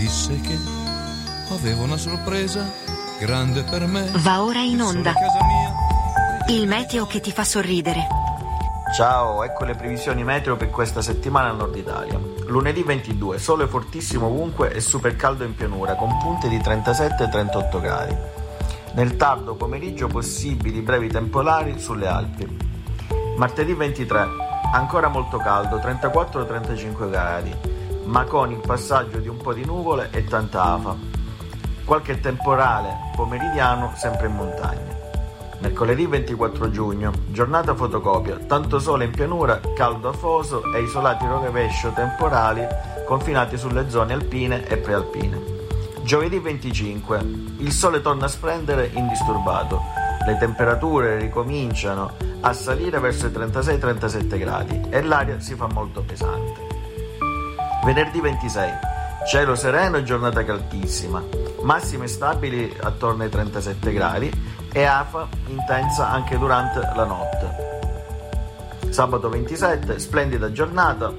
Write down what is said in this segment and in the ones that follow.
disse che avevo una sorpresa grande per me. Va ora in onda Casa mia. il meteo che ti fa sorridere. Ciao, ecco le previsioni meteo per questa settimana al nord Italia. Lunedì 22, sole fortissimo ovunque e super caldo in pianura, con punte di 37-38 gradi. Nel tardo pomeriggio possibili brevi temporali sulle Alpi. Martedì 23, ancora molto caldo, 34-35 gradi, ma con il passaggio di un po' di nuvole e tanta afa. Qualche temporale pomeridiano sempre in montagna. Mercoledì 24 giugno, giornata fotocopia, tanto sole in pianura, caldo afoso e isolati rovescio temporali confinati sulle zone alpine e prealpine. Giovedì 25, il sole torna a splendere indisturbato, le temperature ricominciano a salire verso i 36-37 gradi e l'aria si fa molto pesante. Venerdì 26, cielo sereno e giornata caldissima, massime stabili attorno ai 37 gradi e afa intensa anche durante la notte. Sabato 27, splendida giornata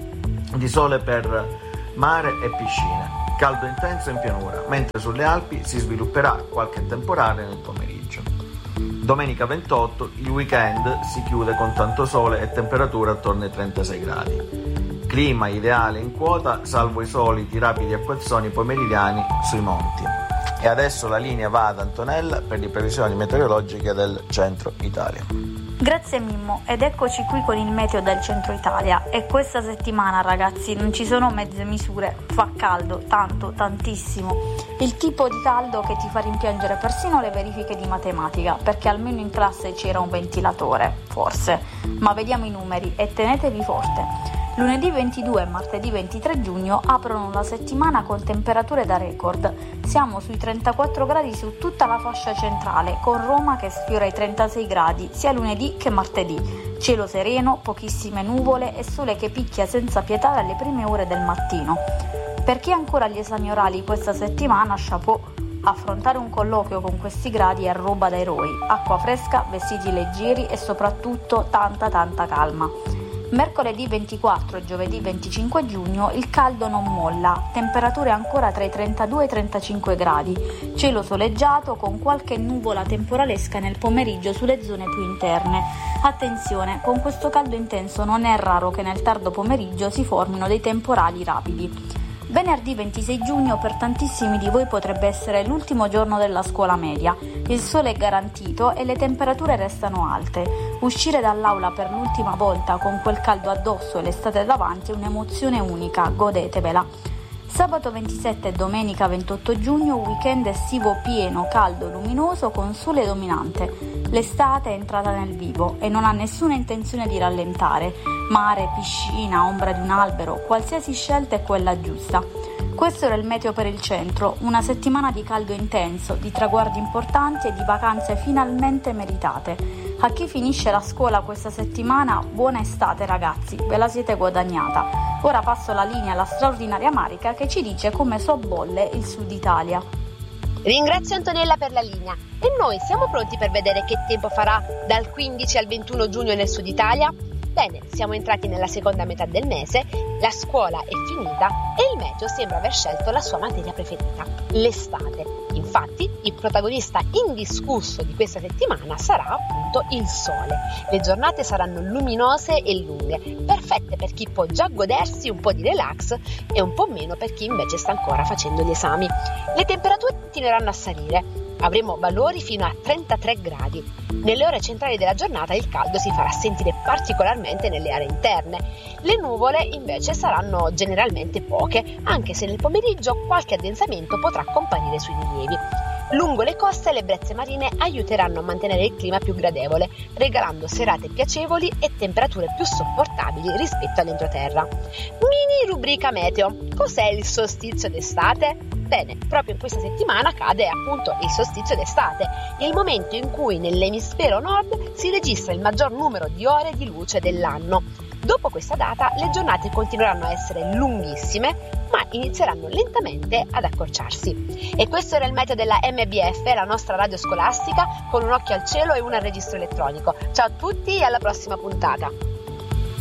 di sole per mare e piscine, caldo intenso in pianura, mentre sulle Alpi si svilupperà qualche temporale nel pomeriggio. Domenica 28, il weekend si chiude con tanto sole e temperature attorno ai 36 gradi. Clima ideale in quota, salvo i soliti rapidi acquazzoni pomeridiani sui monti. E adesso la linea va ad Antonella per le previsioni meteorologiche del centro Italia. Grazie Mimmo, ed eccoci qui con il meteo del centro Italia. E questa settimana, ragazzi, non ci sono mezze misure, fa caldo, tanto, tantissimo. Il tipo di caldo che ti fa rimpiangere persino le verifiche di matematica, perché almeno in classe c'era un ventilatore, forse. Ma vediamo i numeri e tenetevi forte. Lunedì 22 e martedì 23 giugno aprono la settimana con temperature da record. Siamo sui 34 gradi su tutta la fascia centrale, con Roma che sfiora i 36 gradi sia lunedì che martedì. Cielo sereno, pochissime nuvole e sole che picchia senza pietà dalle prime ore del mattino. Per chi ha ancora gli esami orali questa settimana, chapeau. Affrontare un colloquio con questi gradi è roba da eroi. Acqua fresca, vestiti leggeri e soprattutto tanta calma. Mercoledì 24 e giovedì 25 giugno il caldo non molla, temperature ancora tra i 32 e i 35 gradi, cielo soleggiato con qualche nuvola temporalesca nel pomeriggio sulle zone più interne. Attenzione, con questo caldo intenso non è raro che nel tardo pomeriggio si formino dei temporali rapidi. Venerdì 26 giugno per tantissimi di voi potrebbe essere l'ultimo giorno della scuola media. Il sole è garantito e le temperature restano alte. Uscire dall'aula per l'ultima volta con quel caldo addosso e l'estate davanti è un'emozione unica, godetevela. Sabato 27 e domenica 28 giugno weekend estivo pieno, caldo, luminoso con sole dominante. L'estate è entrata nel vivo e non ha nessuna intenzione di rallentare. Mare, piscina, ombra di un albero, qualsiasi scelta è quella giusta. Questo era il meteo per il centro, una settimana di caldo intenso, di traguardi importanti e di vacanze finalmente meritate. A chi finisce la scuola questa settimana, buona estate ragazzi, ve la siete guadagnata. Ora passo la linea alla straordinaria Marica che ci dice come sobbolle il Sud Italia. Ringrazio Antonella per la linea e noi siamo pronti per vedere che tempo farà dal 15 al 21 giugno nel Sud Italia? Bene, siamo entrati nella seconda metà del mese, la scuola è finita e il meteo sembra aver scelto la sua materia preferita, l'estate. Infatti, il protagonista indiscusso di questa settimana sarà appunto il sole. Le giornate saranno luminose e lunghe, perfette per chi può già godersi un po' di relax e un po' meno per chi invece sta ancora facendo gli esami. Le temperature continueranno a salire. Avremo valori fino a 33 gradi. Nelle ore centrali della giornata il caldo si farà sentire particolarmente nelle aree interne. Le nuvole invece saranno generalmente poche, anche se nel pomeriggio qualche addensamento potrà comparire sui rilievi. Lungo le coste le brezze marine aiuteranno a mantenere il clima più gradevole, regalando serate piacevoli e temperature più sopportabili rispetto all'entroterra. Mini rubrica meteo. Cos'è il solstizio d'estate? Bene, proprio in questa settimana cade appunto il solstizio d'estate, il momento in cui nell'emisfero nord si registra il maggior numero di ore di luce dell'anno. Dopo questa data le giornate continueranno a essere lunghissime, ma inizieranno lentamente ad accorciarsi. E questo era il meteo della MBF, la nostra radio scolastica, con un occhio al cielo e un al registro elettronico. Ciao a tutti e alla prossima puntata!